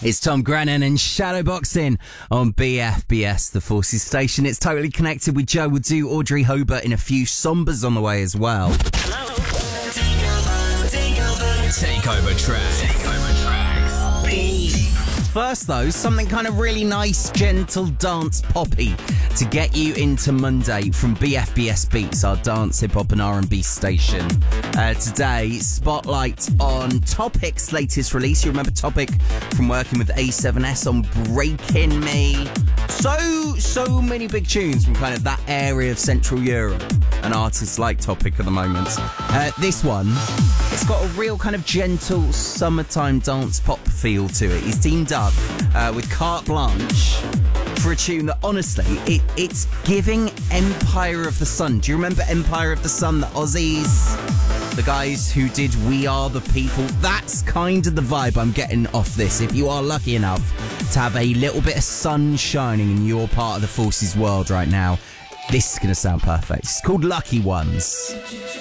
It's Tom Grennan and Shadowboxing on BFBS, the Forces station. It's totally connected with Joe Woodoo, Audrey Hobart in a few Sombers on the way as well. Takeover tracks. First though, something kind of really nice, gentle dance poppy to get you into Monday from BFBS Beats, our dance, hip hop and R&B station. Today, spotlight on Topic's latest release. You remember Topic from working with A7S on Breaking Me. So many big tunes from kind of that area of Central Europe and artists like Topic at the moment. This one, it's got a real kind of gentle summertime dance pop feel to it. He's teamed up with Carte Blanche for a tune that honestly, it's giving Empire of the Sun. Do you remember Empire of the Sun, the Aussies? The guys who did We Are the People. That's kind of the vibe I'm getting off this. If you are lucky enough to have a little bit of sun shining in your part of the Forces world right now, this is going to sound perfect. It's called Lucky Ones.